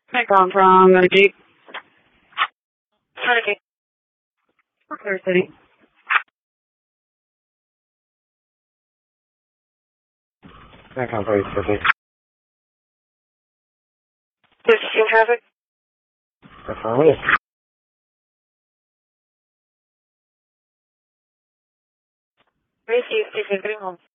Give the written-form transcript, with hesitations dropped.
I come from Jeep. City. Clear City. I come from City. 15 traffic. Affirmative. Receive, station getting home.